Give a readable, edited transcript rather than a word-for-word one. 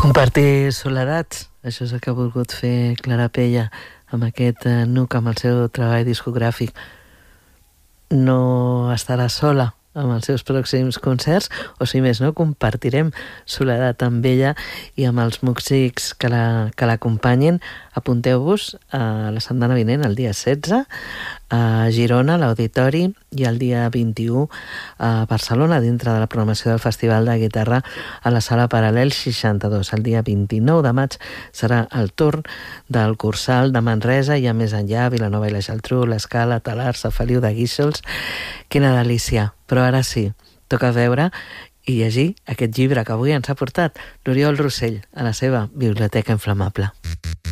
Compartir soledats, això és el que ha volgut fer Clara Pella amb aquest nuc, amb el seu treball discogràfic. No estarà sola amb els seus pròxims concerts, o si més no, compartirem soledat amb ella i amb els músics que l'acompanyin. Apunteu-vos a la setmana vinent, el dia 16, a Girona, a l'Auditori, i el dia 21 a Barcelona, dintre de la programació del Festival de Guitarra a la Sala Paral·lel 62. El dia 29 de maig serà el torn del Cursal de Manresa i a més enllà, Vilanova i la Geltrú, l'Escala, Talarn, Sant Feliu de Guíxols. Quina delícia! Però ara sí, toca veure i llegir aquest llibre que avui ens ha portat l'Oriol Rossell a la seva Biblioteca Inflamable.